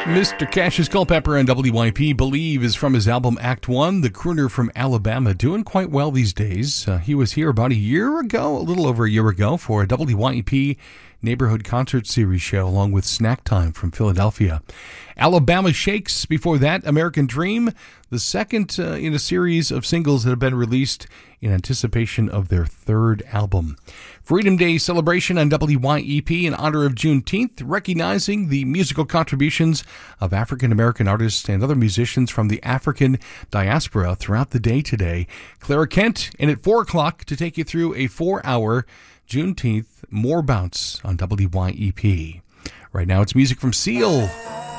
Mr. Cassius Culpepper on WYP. Believe is from his album Act One. The crooner from Alabama, doing quite well these days. He was here about a little over a year ago, for a WYP Neighborhood Concert Series show, along with Snack Time from Philadelphia. Alabama Shakes, before that, American Dream, the second in a series of singles that have been released in anticipation of their third album. Freedom Day celebration on WYEP in honor of Juneteenth, recognizing the musical contributions of African-American artists and other musicians from the African diaspora throughout the day today. Clara Kent, and at 4 o'clock to take you through a 4-hour Juneteenth More Bounce on WYEP. Right now it's music from Seal.